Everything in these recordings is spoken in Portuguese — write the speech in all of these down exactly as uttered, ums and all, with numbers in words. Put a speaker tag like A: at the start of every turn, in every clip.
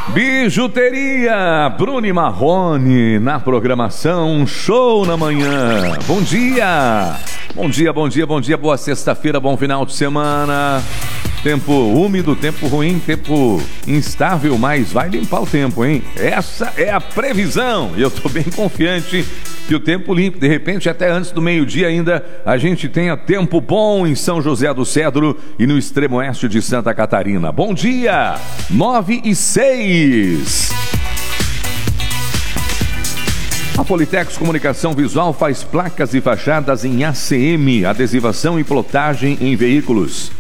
A: Bijuteria Bruni Marrone na programação Show na Manhã. Bom dia, bom dia, bom dia, bom dia, boa sexta-feira, bom final de semana. Tempo úmido, tempo ruim, tempo instável, mas vai limpar o tempo, hein? Essa é a previsão e eu tô bem confiante que o tempo limpe. De repente, até antes do meio-dia ainda, a gente tenha tempo bom em São José do Cedro e no extremo oeste de Santa Catarina. Bom dia, nove e seis. A Politex Comunicação Visual faz placas e fachadas em A C M, adesivação e plotagem em veículos.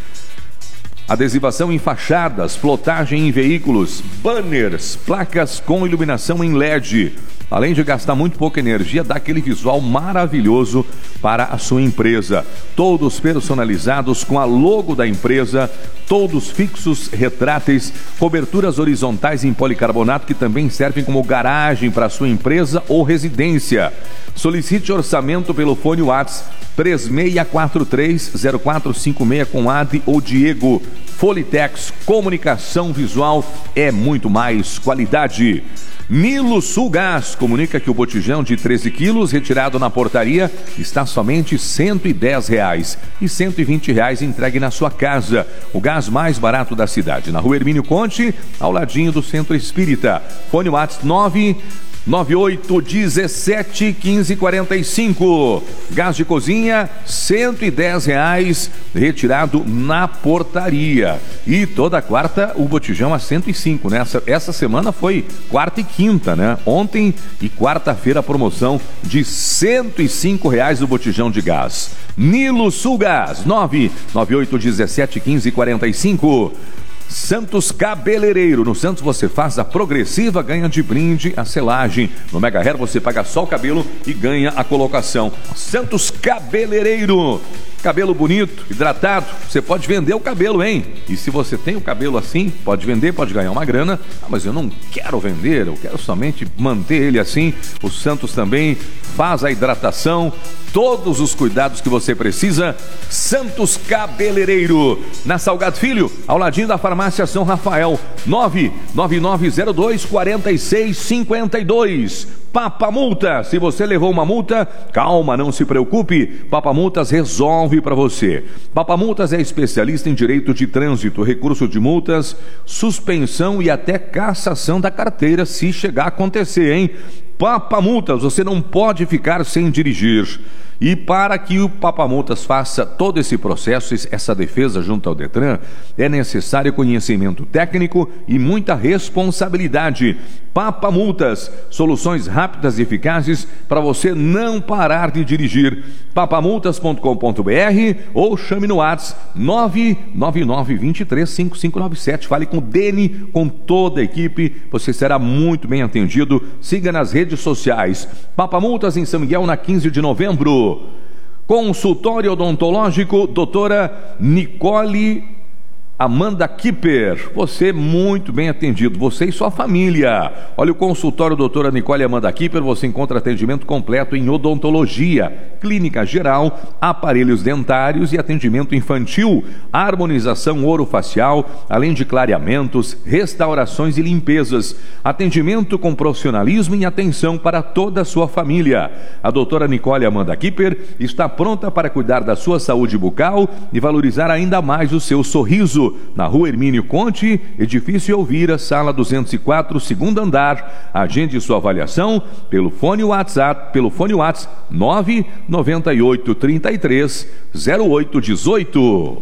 A: Adesivação em fachadas, plotagem em veículos, banners, placas com iluminação em L E D. Além de gastar muito pouca energia, dá aquele visual maravilhoso para a sua empresa. Todos personalizados com a logo da empresa, todos fixos, retráteis, coberturas horizontais em policarbonato que também servem como garagem para a sua empresa ou residência. Solicite orçamento pelo fone WhatsApp três seis quatro três zero quatro cinco seis com Adi ou Diego. Politex Comunicação Visual é muito mais qualidade. Nilo Sul Gás comunica que o botijão de treze quilos retirado na portaria está somente cento e dez reais e cento e vinte reais entregue na sua casa. O gás mais barato da cidade, na Rua Hermínio Conte, ao ladinho do Centro Espírita. Fone WhatsApp nove nove oito um sete um cinco quatro cinco. Gás de cozinha, cento e dez reais, retirado na portaria. E toda quarta o botijão a cento e cinco, né? Essa, essa semana foi quarta e quinta, né? Ontem e quarta-feira a promoção de cento e cinco reais o botijão de gás. Nilo Sul Gás, nove nove oito um sete um cinco quatro cinco. Santos Cabeleireiro. No Santos você faz a progressiva, ganha de brinde a selagem. No Mega Hair você paga só o cabelo e ganha a colocação. Santos Cabeleireiro. Cabelo bonito, hidratado, você pode vender o cabelo, hein? E se você tem o cabelo assim, pode vender, pode ganhar uma grana. Ah, mas eu não quero vender, eu quero somente manter ele assim. O Santos também faz a hidratação, todos os cuidados que você precisa. Santos Cabeleireiro, na Salgado Filho, ao ladinho da Farmácia São Rafael. Nove nove nove zero dois quatro seis cinco dois. Papa Multa, se você levou uma multa, calma, não se preocupe, Papa Multas resolve para você. Papa Multas é especialista em direito de trânsito, recurso de multas, suspensão e até cassação da carteira, se chegar a acontecer, hein? Papa Multas, você não pode ficar sem dirigir. E para que o Papa Multas faça todo esse processo, essa defesa junto ao Detran, é necessário conhecimento técnico e muita responsabilidade. Papa Multas, soluções rápidas e eficazes para você não parar de dirigir. papamultas ponto com ponto br ou chame no WhatsApp nove nove nove dois três cinco cinco nove sete. Fale com o Deni, com toda a equipe, você será muito bem atendido. Siga nas redes sociais. Papa Multas em São Miguel, na quinze de novembro. Consultório odontológico, doutora Nicole Amanda Kipper, você muito bem atendido, você e sua família. Olha, o consultório doutora Nicole Amanda Kipper, você encontra atendimento completo em odontologia, clínica geral, aparelhos dentários e atendimento infantil, harmonização orofacial, além de clareamentos, restaurações e limpezas. Atendimento com profissionalismo e atenção para toda a sua família. A doutora Nicole Amanda Kipper está pronta para cuidar da sua saúde bucal e valorizar ainda mais o seu sorriso. Na Rua Hermínio Conte, edifício Elvira, sala duzentos e quatro, segundo andar. Agende sua avaliação pelo fone WhatsApp, pelo fone WhatsApp nove nove oito três três zero oito um oito.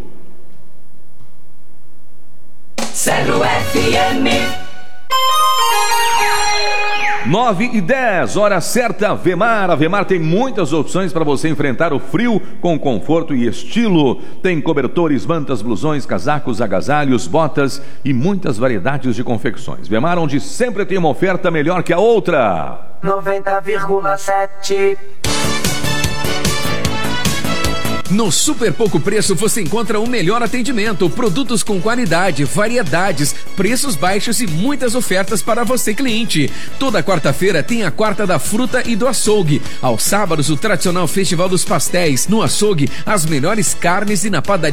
B: Zero F M.
A: nove e dez, hora certa, Vemar. A Vemar tem muitas opções para você enfrentar o frio com conforto e estilo. Tem cobertores, mantas, blusões, casacos, agasalhos, botas e muitas variedades de confecções. Vemar, onde sempre tem uma oferta melhor que a outra.
B: noventa vírgula sete.
C: No Super Pouco Preço você encontra o melhor atendimento, produtos com qualidade, variedades, preços baixos e muitas ofertas para você, cliente. Toda quarta-feira tem a Quarta da Fruta e do Açougue. Aos sábados, o tradicional Festival dos Pastéis. No Açougue, as melhores carnes e na padaria